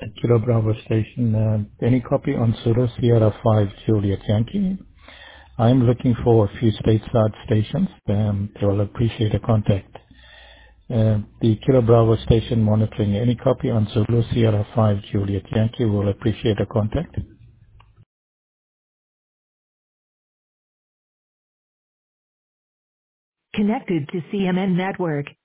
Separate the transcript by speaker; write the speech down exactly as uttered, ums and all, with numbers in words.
Speaker 1: Kilo Bravo station. Uh, any copy on Zulu Sierra five Juliet Yankee? I'm looking for a few stateside stations. Um, they will appreciate a contact. Uh, the Kilo Bravo station monitoring. Any copy on Zulu Sierra five Juliet Yankee will appreciate a contact.
Speaker 2: Connected to C M N Network.